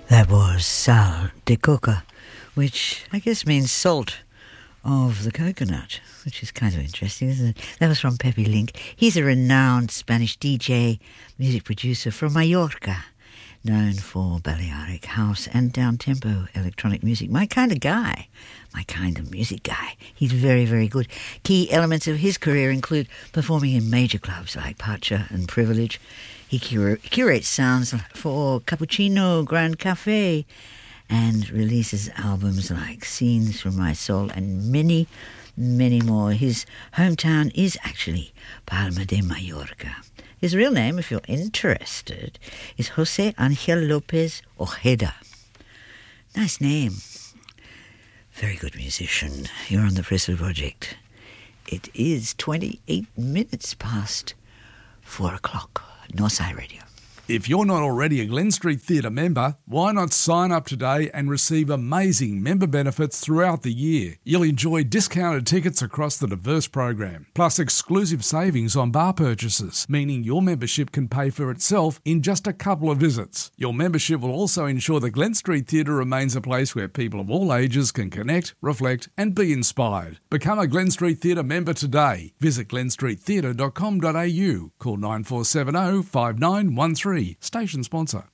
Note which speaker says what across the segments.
Speaker 1: That was sal de coca, which I guess means salt of the coconut, which is kind of interesting, isn't it? That was from Pepe Link. He's a renowned Spanish DJ, music producer from Mallorca, known for Balearic house and down-tempo electronic music. My kind of guy, my kind of music guy. He's very, very good. Key elements of his career include performing in major clubs like Pacha and Privilege. He curates sounds for Cappuccino, Grand Cafe, and releases albums like Scenes from My Soul and many, many more. His hometown is actually Palma de Mallorca. His real name, if you're interested, is Jose Angel Lopez Ojeda. Nice name. Very good musician. You're on the Presley Project. It is 28 minutes past 4 o'clock. Northside Radio.
Speaker 2: If you're not already a Glen Street Theatre member, why not sign up today and receive amazing member benefits throughout the year? You'll enjoy discounted tickets across the diverse program, plus exclusive savings on bar purchases, meaning your membership can pay for itself in just a couple of visits. Your membership will also ensure the Glen Street Theatre remains a place where people of all ages can connect, reflect and be inspired. Become a Glen Street Theatre member today. Visit glenstreettheatre.com.au. Call 9470 5913. Station sponsor.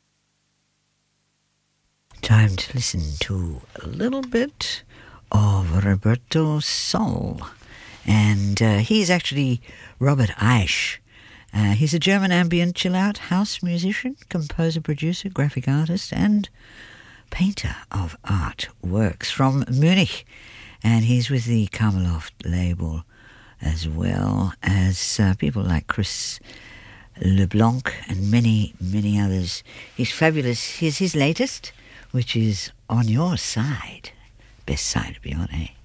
Speaker 1: Time to listen to a little bit of Roberto Sol. And he's actually Robert Eisch. He's a German ambient chill-out house musician, composer, producer, graphic artist, and painter of artworks from Munich. And he's with the Kameloft label, as well as people like Chris LeBlanc and many, many others. He's fabulous. Here's his latest, which is On Your Side. Best side of Beyond, eh?